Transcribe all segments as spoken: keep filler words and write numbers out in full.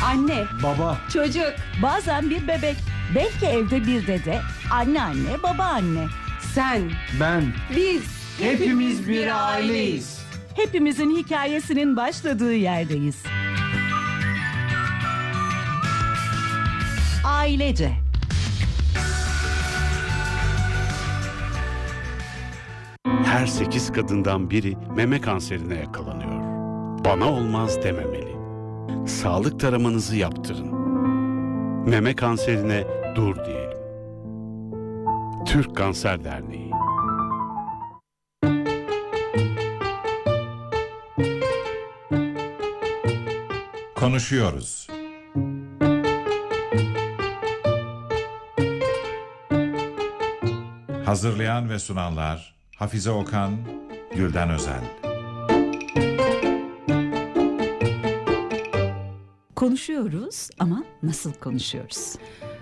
Anne, baba, çocuk, bazen bir bebek, belki evde bir dede, anneanne, babaanne. sen, ben, biz, hepimiz bir aileyiz. Hepimizin hikayesinin başladığı yerdeyiz. Ailece. Her sekiz kadından biri meme kanserine yakalanıyor. Bana olmaz dememeli. Sağlık taramanızı yaptırın. Meme kanserine dur diyelim. Türk Kanser Derneği. Konuşuyoruz. Hazırlayan ve sunanlar Hafize Okan, Gülden Özel. Konuşuyoruz ama nasıl konuşuyoruz?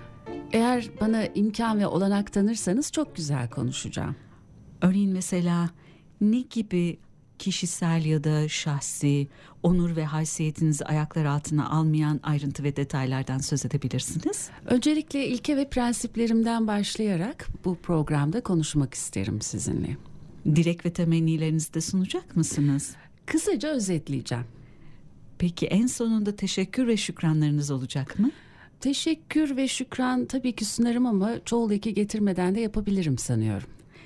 Eğer bana imkan ve olanak tanırsanız çok güzel konuşacağım. Örneğin mesela ne gibi kişisel ya da şahsi, onur ve haysiyetinizi ayaklar altına almayan ayrıntı ve detaylardan söz edebilirsiniz? Öncelikle ilke ve prensiplerimden başlayarak bu programda konuşmak isterim sizinle. Dilek ve temennilerinizi de sunacak mısınız? Kısaca özetleyeceğim. Peki en sonunda teşekkür ve şükranlarınız olacak mı? Teşekkür ve şükran tabii ki sunarım ama çoğul eki getirmeden de yapabilirim sanıyorum.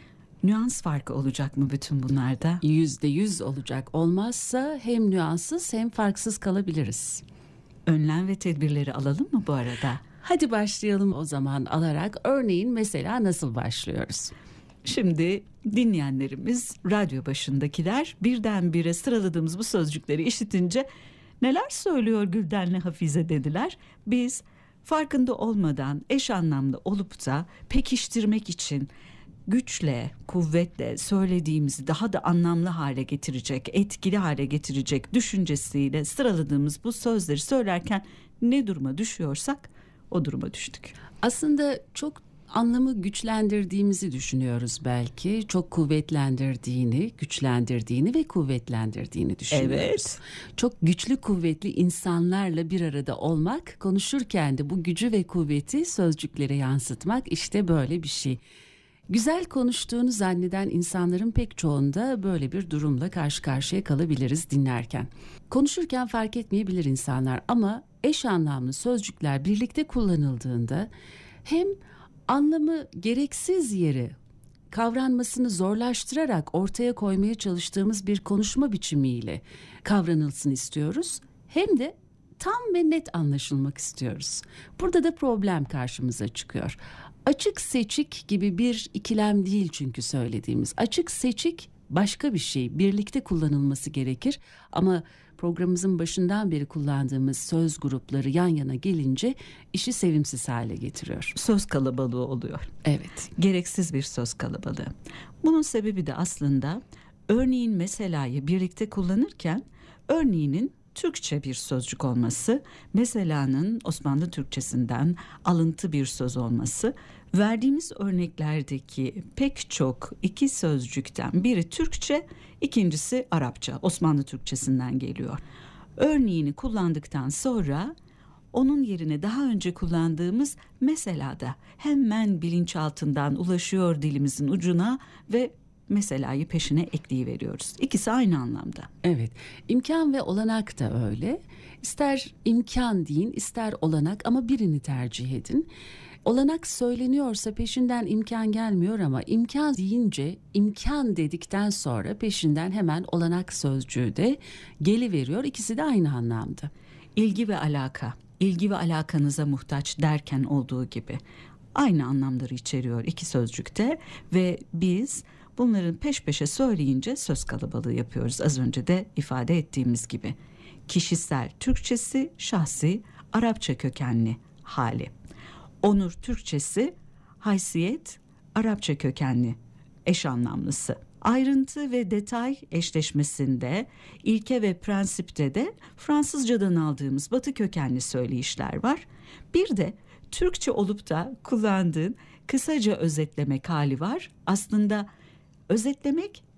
Nüans farkı olacak mı bütün bunlarda? Yüzde yüz olacak. Olmazsa hem nüanssız hem farksız kalabiliriz. Önlem ve tedbirleri alalım mı bu arada? Hadi başlayalım o zaman alarak. Örneğin mesela nasıl başlıyoruz? Şimdi dinleyenlerimiz, radyo başındakiler birdenbire sıraladığımız bu sözcükleri işitince neler söylüyor Gülden'le Hafize dediler. Biz farkında olmadan eş anlamlı olup da pekiştirmek için güçle, kuvvetle söylediğimizi daha da anlamlı hale getirecek, etkili hale getirecek düşüncesiyle sıraladığımız bu sözleri söylerken ne duruma düşüyorsak o duruma düştük. Aslında çok anlamı güçlendirdiğimizi düşünüyoruz belki. Çok kuvvetlendirdiğini, güçlendirdiğini ve kuvvetlendirdiğini düşünüyoruz. Evet. Çok güçlü kuvvetli insanlarla bir arada olmak, konuşurken de bu gücü ve kuvveti sözcüklere yansıtmak işte böyle bir şey. Güzel konuştuğunu zanneden insanların pek çoğunda böyle bir durumla karşı karşıya kalabiliriz dinlerken. Konuşurken fark etmeyebilir insanlar ama eş anlamlı sözcükler birlikte kullanıldığında hem anlamı gereksiz yere kavranmasını zorlaştırarak ortaya koymaya çalıştığımız bir konuşma biçimiyle kavranılsın istiyoruz. Hem de tam ve net anlaşılmak istiyoruz. Burada da problem karşımıza çıkıyor. Açık seçik gibi bir ikilem değil çünkü söylediğimiz. Açık seçik başka bir şey, birlikte kullanılması gerekir ama programımızın başından beri kullandığımız söz grupları yan yana gelince işi sevimsiz hale getiriyor. Söz kalabalığı oluyor. Evet. Gereksiz bir söz kalabalığı. Bunun sebebi de aslında örneğin meselayı birlikte kullanırken örneğinin Türkçe bir sözcük olması, meselanın Osmanlı Türkçesinden alıntı bir söz olması, verdiğimiz örneklerdeki pek çok iki sözcükten biri Türkçe, ikincisi Arapça, Osmanlı Türkçesinden geliyor. Örneğini kullandıktan sonra onun yerine daha önce kullandığımız mesela da hemen bilinçaltından ulaşıyor dilimizin ucuna ve meselayı peşine ekleyiveriyoruz. İkisi aynı anlamda. Evet, imkan ve olanak da öyle. İster imkan deyin, ister olanak ama birini tercih edin. Olanak söyleniyorsa peşinden imkan gelmiyor ama imkan deyince, imkan dedikten sonra peşinden hemen olanak sözcüğü de geliveriyor. İkisi de aynı anlamda. İlgi ve alaka, ilgi ve alakanıza muhtaç derken olduğu gibi aynı anlamları içeriyor iki sözcükte ve biz bunların peş peşe söyleyince söz kalabalığı yapıyoruz. Az önce de ifade ettiğimiz gibi. Kişisel Türkçesi, şahsi Arapça kökenli hali. Onur Türkçesi, haysiyet Arapça kökenli eş anlamlısı. Ayrıntı ve detay eşleşmesinde, ilke ve prensipte de Fransızcadan aldığımız Batı kökenli söyleyişler var. Bir de Türkçe olup da kullandığın kısaca özetlemek hali var. Aslında özetlemek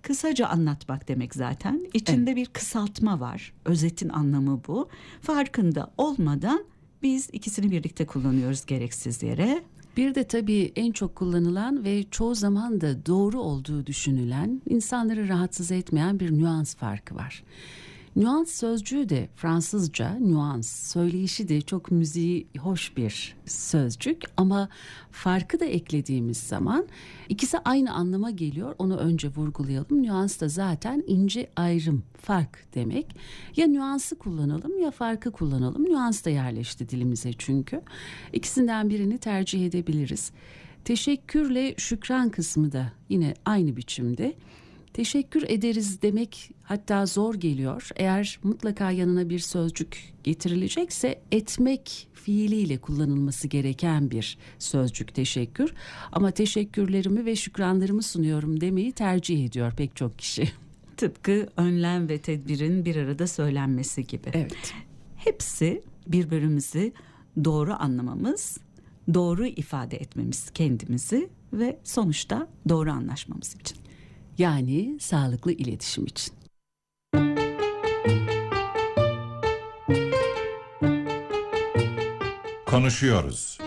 kısaca anlatmak demek zaten. İçinde evet. bir kısaltma var. Özetin anlamı bu. Farkında olmadan biz ikisini birlikte kullanıyoruz gereksiz yere. Bir de tabii en çok kullanılan ve çoğu zaman da doğru olduğu düşünülen, insanları rahatsız etmeyen bir nüans farkı var. Nüans sözcüğü de Fransızca nüans, söyleyişi de çok müziği hoş bir sözcük ama farkı da eklediğimiz zaman ikisi aynı anlama geliyor. Onu önce vurgulayalım. Nüans da zaten ince ayrım, fark demek. Ya nüansı kullanalım ya farkı kullanalım. Nüans da yerleşti dilimize çünkü. İkisinden birini tercih edebiliriz. Teşekkürle şükran kısmı da yine aynı biçimde. Teşekkür ederiz demek hatta zor geliyor. Eğer mutlaka yanına bir sözcük getirilecekse etmek fiiliyle kullanılması gereken bir sözcük teşekkür. Ama teşekkürlerimi ve şükranlarımı sunuyorum demeyi tercih ediyor pek çok kişi. Tıpkı önlem ve tedbirin bir arada söylenmesi gibi. Evet. Hepsi birbirimizi doğru anlamamız, doğru ifade etmemiz kendimizi ve sonuçta doğru anlaşmamız için. Yani sağlıklı iletişim için. Konuşuyoruz.